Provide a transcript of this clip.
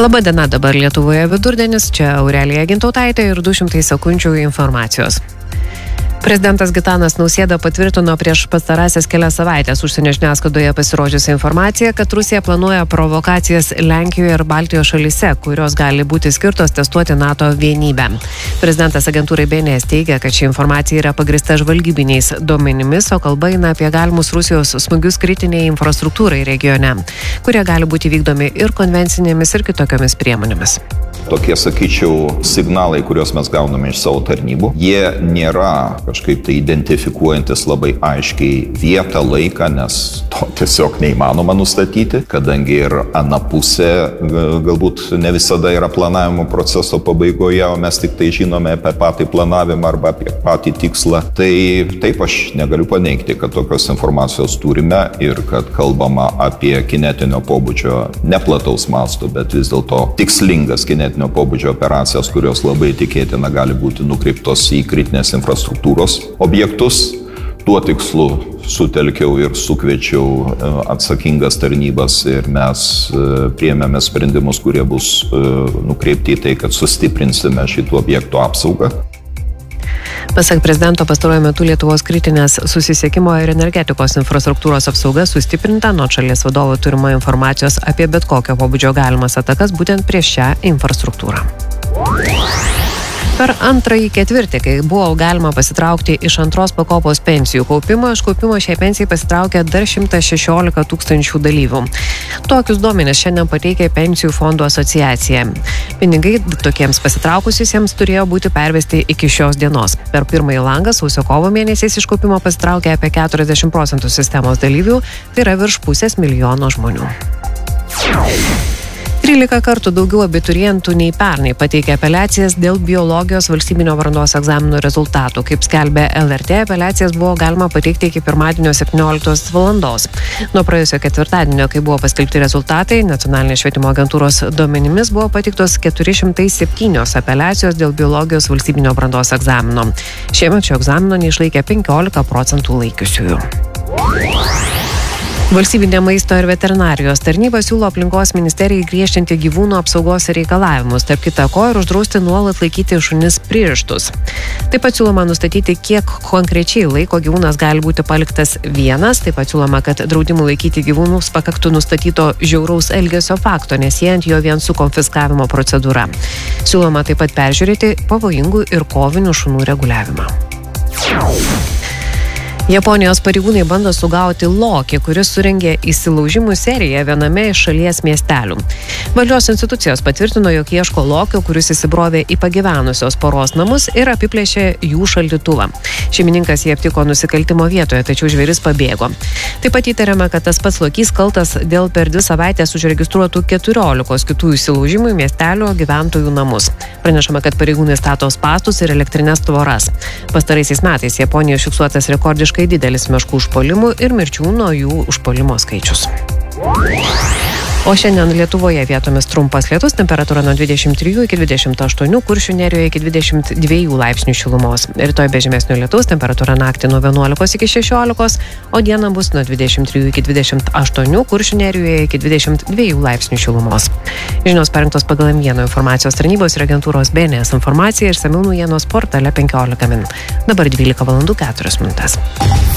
Labadiena, dabar Lietuvoje vidurdienis, čia Aurelija Gintautaitė ir 200 sekundžių informacijos. Prezidentas Gitanas Nausėda patvirtino prieš pastarąsias kelias savaitės užsienio žiniasklaidoje pasirodžiusią informaciją, kad Rusija planuoja provokacijas Lenkijoje ir Baltijos šalyse, kurios gali būti skirtos testuoti NATO vienybę. Prezidentas agentūrai BNS teigia, kad ši informacija yra pagrįsta žvalgybiniais duomenimis, o kalba eina apie galimus Rusijos smūgius kritiniai infrastruktūrai regione, kurie gali būti vykdomi ir konvencinėmis, ir kitokiomis priemonėmis. Tokie, sakyčiau, signalai, kuriuos mes gauname iš savo tarnybų, jie nėra kažkaip tai identifikuojantis labai aiškiai vietą, laiką, nes to tiesiog neįmanoma nustatyti, kadangi ir ana pusė galbūt ne visada yra planavimo proceso pabaigoje, o mes tik tai žinome apie patį planavimą arba apie patį tikslą. Tai taip aš negaliu paneigti, kad tokios informacijos turime ir kad kalbama apie kinetinio pobūdžio neplataus masto, bet vis dėlto tikslingas kinetinio pobūdžio operacijas, kurios labai tikėtina gali būti nukreiptos į kritinės infrastruktūros objektus. Tuo tikslu sutelkiau ir sukviečiau atsakingas tarnybas ir mes priėmėme sprendimus, kurie bus nukreipti į tai, kad sustiprinsime šitų objektų apsaugą. Pasak prezidento, pastaruoju metu Lietuvos kritinės susisiekimo ir energetikos infrastruktūros apsauga sustiprinta, nuo šalies vadovo turima informacijos apie bet kokio pobūdžio galimas atakas būtent prieš šią infrastruktūrą. Per antrąjį ketvirtį, kai buvo galima pasitraukti iš antros pakopos pensijų kaupimo, iš kaupimo šiai pensijai pasitraukė dar 116 000 dalyvių. Tokius duomenis šiandien pateikė Pensijų fondų asociacija. Pinigai tokiems pasitraukusiems turėjo būti pervesti iki šios dienos. Per pirmąjį langą sausio-kovo mėnesiais iš kaupimo pasitraukė apie 40% sistemos dalyvių, tai yra virš 500 000 žmonių. 13 kartų daugiau abiturientų nei pernai pateikė apeliacijas dėl biologijos valstybinio brandos egzaminų rezultatų. Kaip skelbė LRT, apeliacijas buvo galima pateikti iki pirmadienio 17 valandos. Nuo praėjusio ketvirtadienio, kai buvo paskelbti rezultatai, Nacionalinės švietimo agentūros duomenimis buvo pateiktos 407 apeliacijos dėl biologijos valstybinio brandos egzamino. Šiemet šio egzamino neišlaikė 15% laikiusiųjų. Valstybinė maisto ir veterinarijos tarnyba siūlo aplinkos ministerijai griežtinti gyvūnų apsaugos reikalavimus, tarp kita ko ir uždrausti nuolat laikyti šunis pririštus. Taip pat siūloma nustatyti, kiek konkrečiai laiko gyvūnas gali būti paliktas vienas, taip pat siūloma, kad draudimų laikyti gyvūnus pakaktų nustatyto žiauraus elgesio fakto, nesiejant jo vien su konfiskavimo procedūra. Siūloma taip pat peržiūrėti pavojingų ir kovinių šunų reguliavimą. Japonijos pareigūnai bando sugauti lokį, kuris surengė įsilaužimų seriją viename iš šalies miestelių. Valdžios institucijos patvirtino, jog ieško lokio, kuris įsibrovė į pagyvenusios poros namus ir apiplėšė jų šaldytuvą. Šeimininkas jį aptiko nusikaltimo vietoje, tačiau žvėris pabėgo. Taip pat įtariama, kad tas pats lokys kaltas dėl per 2 savaitės užregistruotų 14 kitų įsilaužimų į miestelio gyventojų namus. Pranešama, kad pareigūnai stato spąstus ir elektrinės tvoras. Pastaraisiais metais Japonijoje fiksuotas rekordiškai didelis meškų užpuolimų ir mirčių nuo jų užpuolimo skaičius. O šiandien Lietuvoje vietomis trumpas lietus, temperatūra nuo 23 iki 28, Kuršių nerijoje iki 22 laipsnių šilumos. Rytoj be žymesnio lietaus, temperatūra naktį nuo 11 iki 16, o dieną bus nuo 23 iki 28, Kuršių nerijoje iki 22 laipsnių šilumos. Žinios parengtos pagal M1 informacijos tarnybos ir agentūros BNS informacija ir išsamių naujienos portale 15 min. Dabar 12 valandų 4 minutės.